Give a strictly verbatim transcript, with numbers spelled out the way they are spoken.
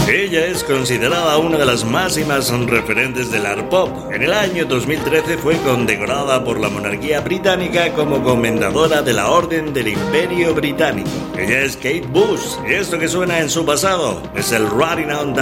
Ella es considerada una de las máximas referentes del art pop. En el año dos mil trece fue condecorada por la monarquía británica como comendadora de la Orden del Imperio Británico. Ella es Kate Bush y esto que suena en su pasado es el Riding On Down